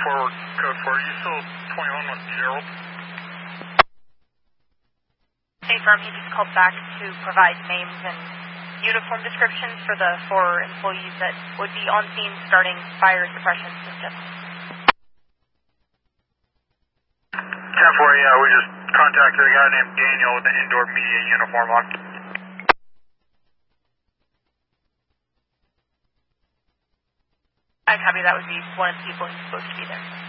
code 4, are you still 21 with Gerald? State Farm, he just called back to provide names and uniform descriptions for the 4 employees that would be on scene starting fire suppression systems. 10-4, yeah, we just contacted a guy named Daniel with an indoor media uniform on. I copy, that would be one of the people who's supposed to be there.